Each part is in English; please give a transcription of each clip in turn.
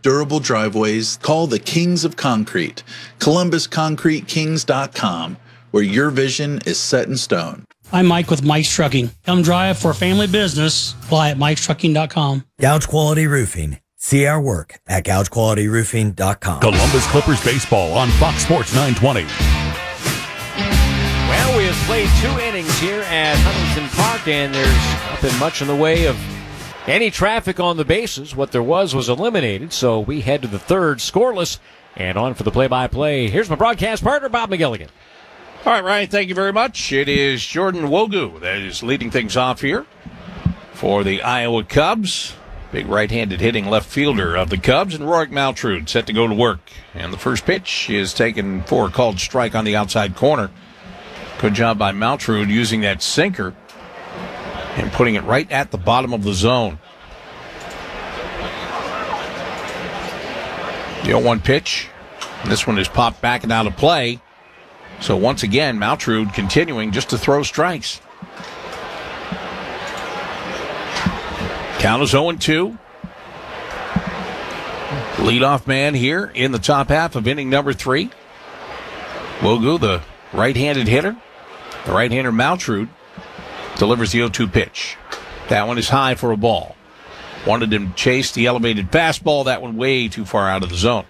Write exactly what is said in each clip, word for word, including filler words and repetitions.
durable driveways, call the Kings of Concrete, Columbus Concrete Kings dot com, where your vision is set in stone. I'm Mike with Mike's Trucking. Come drive for family business. Apply at Mikes Trucking dot com. Gouge Quality Roofing. See our work at Gouge Quality Roofing dot com. Columbus Clippers baseball on Fox Sports nine twenty. Well, we have played two innings here at Huntington Park, and there's not been much in the way of any traffic on the bases. What there was was eliminated, so we head to the third scoreless. And on for the play-by-play, here's my broadcast partner, Bob McGilligan. All right, Ryan, thank you very much. It is Jordan Wogu that is leading things off here for the Iowa Cubs. Big right-handed hitting left fielder of the Cubs, and Rorik Maltrud set to go to work. And the first pitch is taken for a called strike on the outside corner. Good job by Maltrud using that sinker and putting it right at the bottom of the zone. The oh one pitch. This one is popped back and out of play. So once again, Maltrud continuing just to throw strikes. Count is oh and two. Leadoff man here in the top half of inning number three. Wogu, the right-handed hitter. The right-hander Maltrud delivers the oh two pitch. That one is high for a ball. Wanted him to chase the elevated fastball. That one way too far out of the zone.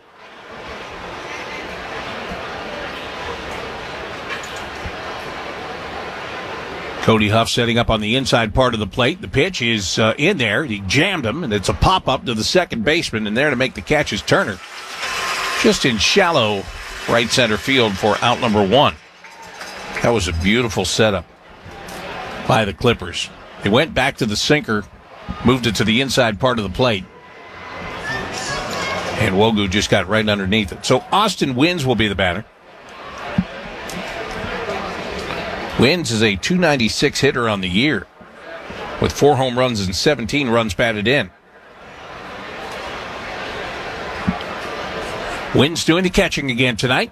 Cody Huff setting up on the inside part of the plate. The pitch is uh, in there. He jammed him, and it's a pop-up to the second baseman, and there to make the catch is Turner. Just in shallow right center field for out number one. That was a beautiful setup by the Clippers. They went back to the sinker, moved it to the inside part of the plate, and Wogu just got right underneath it. So Austin Wynns will be the batter. Wynns is a two ninety-six hitter on the year with four home runs and seventeen runs batted in. Wynns doing the catching again tonight.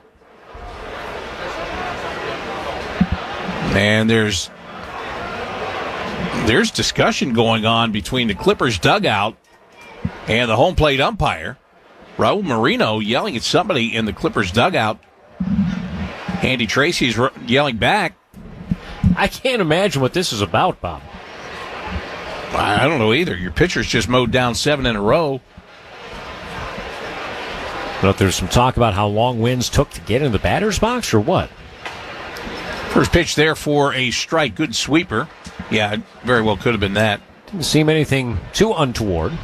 And there's there's discussion going on between the Clippers dugout and the home plate umpire. Raul Marino yelling at somebody in the Clippers dugout. Andy Tracy's yelling back. I can't imagine what this is about, Bob. I don't know either. Your pitcher's just mowed down seven in a row. But there's some talk about how long Wynns took to get in the batter's box, or what? First pitch there for a strike. Good sweeper. Yeah, it very well could have been that. Didn't seem anything too untoward.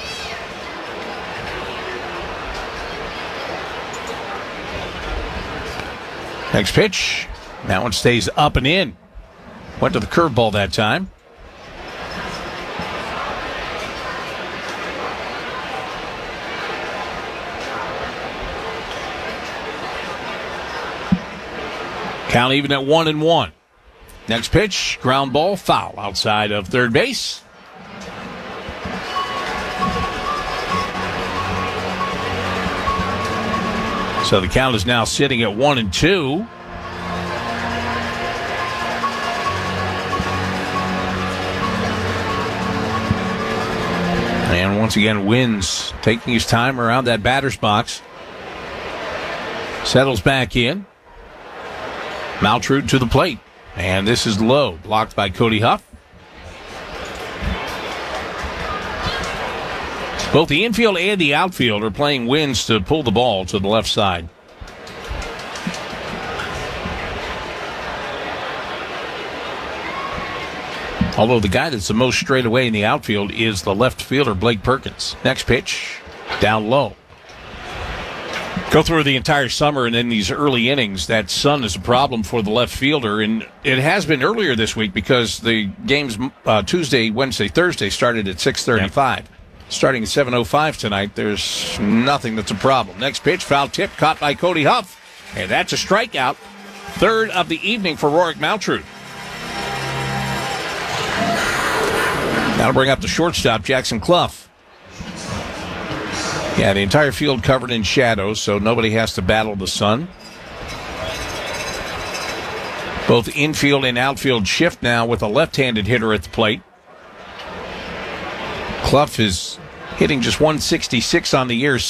Next pitch. That one stays up and in. Went to the curveball that time. Count even at one and one. Next pitch, ground ball, foul outside of third base. So the count is now sitting at one and two. And once again, Wynns taking his time around that batter's box. Settles back in. Maltrud to the plate. And this is low, blocked by Cody Huff. Both the infield and the outfield are playing Wynns to pull the ball to the left side. Although the guy that's the most straight away in the outfield is the left fielder, Blake Perkins. Next pitch, down low. Go through the entire summer, and in these early innings, that sun is a problem for the left fielder. And it has been earlier this week because the games uh, Tuesday, Wednesday, Thursday started at six thirty-five. Yep. Starting at seven oh five tonight, there's nothing that's a problem. Next pitch, foul tip, caught by Cody Huff. And that's a strikeout. Third of the evening for Rorik Maltrud. That'll bring up the shortstop, Jackson Clough. Yeah, the entire field covered in shadows, so nobody has to battle the sun. Both infield and outfield shift now with a left-handed hitter at the plate. Clough is hitting just one sixty-six on the year.